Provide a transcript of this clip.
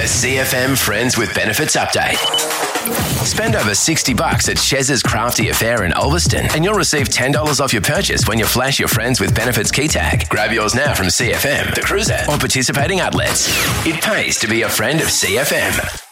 A CFM Friends with Benefits update. Spend over $60 at Chez's Crafty Affair in Ulverston and you'll receive $10 off your purchase when you flash your Friends with Benefits key tag. Grab yours now from CFM, the Cruiser, or participating outlets. It pays to be a friend of CFM.